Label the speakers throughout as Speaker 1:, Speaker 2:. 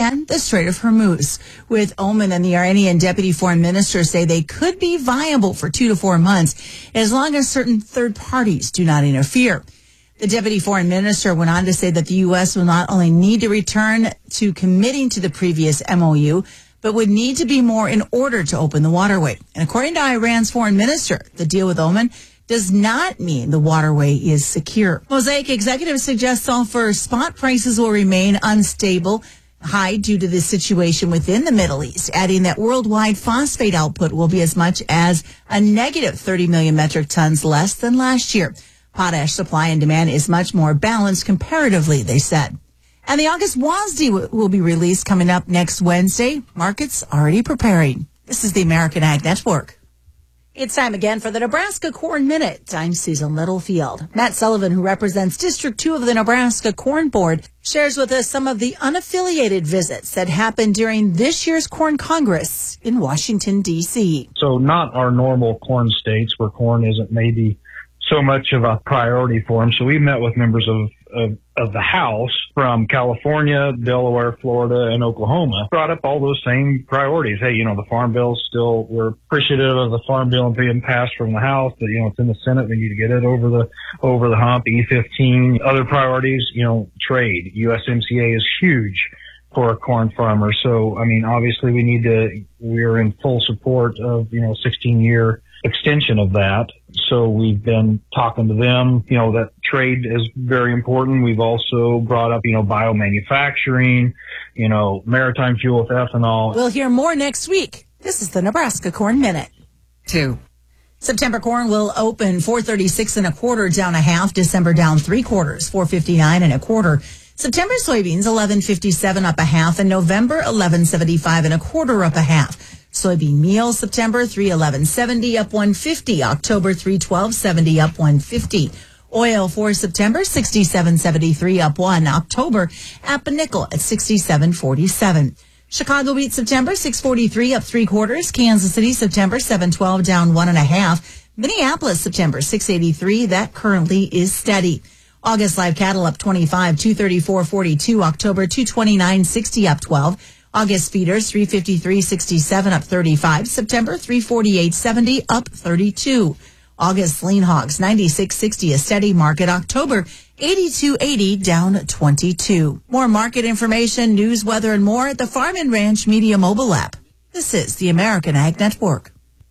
Speaker 1: and the Strait of Hormuz. With Oman and the Iranian deputy foreign minister say they could be viable for 2 to 4 months as long as certain third parties do not interfere. The deputy foreign minister went on to say that the U.S. will not only need to return to committing to the previous MOU, but would need to be more in order to open the waterway. And according to Iran's foreign minister, the deal with Oman does not mean the waterway is secure. Mosaic executives suggest sulfur spot prices will remain unstable, high due to the situation within the Middle East, adding that worldwide phosphate output will be as much as a negative 30 million metric tons less than last year. Potash supply and demand is much more balanced comparatively, they said. And the August WASDE will be released coming up next Wednesday. Markets already preparing. This is the American Ag Network. It's time again for the Nebraska Corn Minute. I'm Susan Littlefield. Matt Sullivan, who represents District 2 of the Nebraska Corn Board, shares with us some of the unaffiliated visits that happened during this year's Corn Congress in Washington, D.C.
Speaker 2: So not our normal corn states where corn isn't maybe so much of a priority for them. So we met with members of the House from California, Delaware, Florida, and Oklahoma. Brought up all those same priorities. Hey, the Farm Bill still, we're appreciative of the Farm Bill being passed from the House, but it's in the Senate. We need to get it over the hump. E15, other priorities, trade. USMCA is huge for a corn farmer. So, obviously we're in full support of, 16-year extension of that. So we've been talking to them, that trade is very important. We've also brought up, biomanufacturing, maritime fuel with ethanol.
Speaker 1: We'll hear more next week. This is the Nebraska Corn Minute. 2. September corn will open 436 and a quarter, down a half. December down 3/4, 459 and a quarter. September soybeans 1157 up a half, and November 1175 and a quarter up a half. Soybean meal September 311.70 up 150. October 312.70 up 150. Oil for September 67.73 up 1. October at a nickel at 67.47. Chicago wheat September 643 up 3/4. Kansas City September 712 down 1.5. Minneapolis September 683, that currently is steady. August live cattle up 25, 234.42. October 229.60 up 12. August feeders 353.67 up 35. September 348.70 up 32. August lean hogs 96.60, a steady market. October 82.80 down 22. More market information, news, weather, and more at the Farm and Ranch Media mobile app. This is the American Ag Network.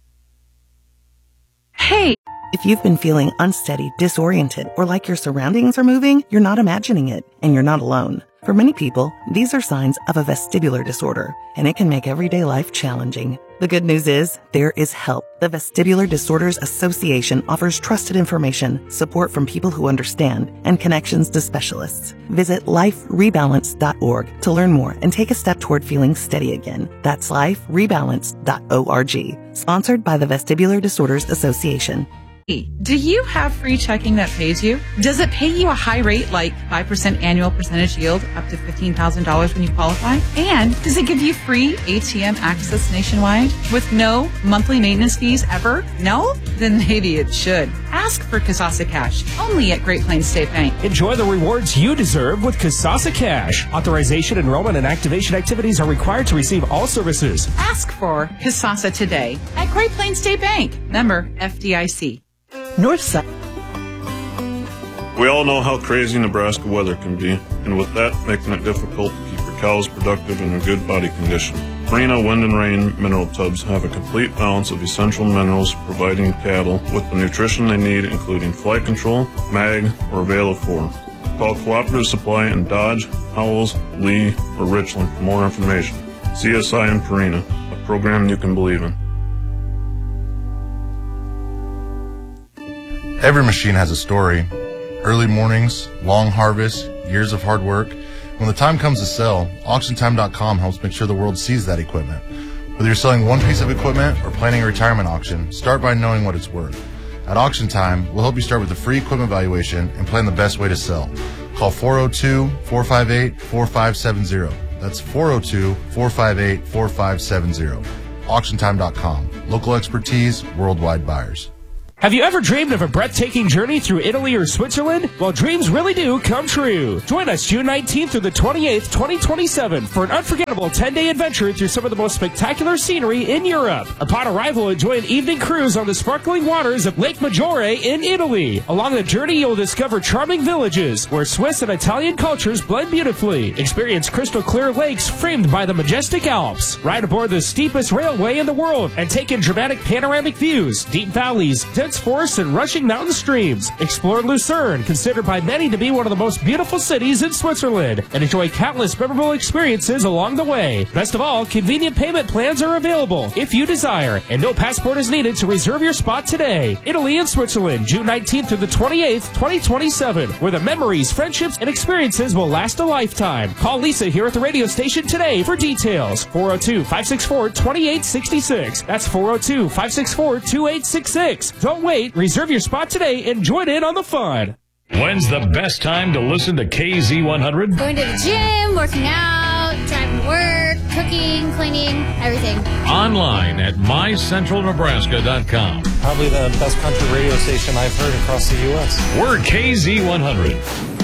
Speaker 3: Hey! If you've been feeling unsteady, disoriented, or like your surroundings are moving, you're not imagining it, and you're not alone. For many people, these are signs of a vestibular disorder, and it can make everyday life challenging. The good news is, there is help. The Vestibular Disorders Association offers trusted information, support from people who understand, and connections to specialists. Visit liferebalance.org to learn more and take a step toward feeling steady again. That's liferebalance.org. Sponsored by the Vestibular Disorders Association.
Speaker 4: Do you have free checking that pays you? Does it pay you a high rate like 5% annual percentage yield up to $15,000 when you qualify? And does it give you free ATM access nationwide with no monthly maintenance fees ever? No? Then maybe it should. Ask for Kasasa Cash, only at Great Plains State Bank.
Speaker 5: Enjoy the rewards you deserve with Kasasa Cash. Authorization, enrollment, and activation activities are required to receive all services.
Speaker 4: Ask for Kasasa today at Great Plains State Bank. Member FDIC.
Speaker 3: Northside.
Speaker 6: We all know how crazy Nebraska weather can be, and with that making it difficult to keep your cows productive and in good body condition. Purina Wind and Rain mineral tubs have a complete balance of essential minerals, providing cattle with the nutrition they need, including flight control, mag, or Vela4. Call Cooperative Supply in Dodge, Howells, Lee, or Richland for more information. CSI and Purina, a program you can believe in.
Speaker 7: Every machine has a story. Early mornings, long harvests, years of hard work. When the time comes to sell, AuctionTime.com helps make sure the world sees that equipment. Whether you're selling one piece of equipment or planning a retirement auction, start by knowing what it's worth. At Auction Time, we'll help you start with a free equipment valuation and plan the best way to sell. Call 402-458-4570. That's 402-458-4570. AuctionTime.com. Local expertise, worldwide buyers.
Speaker 5: Have you ever dreamed of a breathtaking journey through Italy or Switzerland? Well, dreams really do come true. Join us June 19th through the 28th, 2027 for an unforgettable 10-day adventure through some of the most spectacular scenery in Europe. Upon arrival, enjoy an evening cruise on the sparkling waters of Lake Maggiore in Italy. Along the journey, you'll discover charming villages where Swiss and Italian cultures blend beautifully. Experience crystal clear lakes framed by the majestic Alps. Ride aboard the steepest railway in the world and take in dramatic panoramic views, deep valleys, dense forests, and rushing mountain streams. Explore Lucerne, considered by many to be one of the most beautiful cities in Switzerland, and enjoy countless memorable experiences along the way. Best of all, convenient payment plans are available if you desire, and no passport is needed to reserve your spot today. Italy and Switzerland, June 19th through the 28th, 2027, where the memories, friendships, and experiences will last a lifetime. Call Lisa here at the radio station today for details. 402-564-2866. That's 402-564-2866. Don't wait. Reserve your spot today and join in on the fun.
Speaker 8: When's the best time to listen to KZ100?
Speaker 9: Going to the gym, working out, driving to work, cooking, cleaning, everything.
Speaker 8: Online at mycentralnebraska.com.
Speaker 10: Probably the best country radio station I've heard across the U.S.
Speaker 8: We're KZ100.